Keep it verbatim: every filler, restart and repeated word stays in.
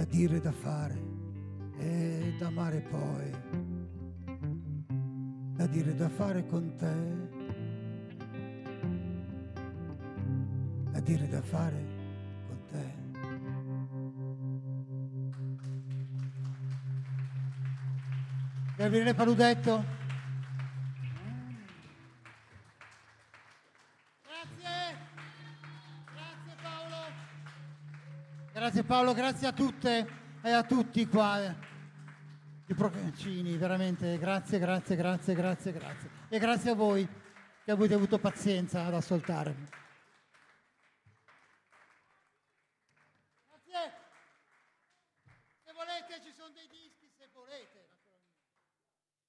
da dire e da fare e da amare poi, da dire e da fare con te, da dire e da fare con te. Gabriele Paludetto. Grazie. Grazie Paolo. Grazie Paolo, grazie a tutte e a tutti qua di Procaccini, veramente grazie, grazie, grazie, grazie, grazie. E grazie a voi che avete avuto pazienza ad ascoltarmi.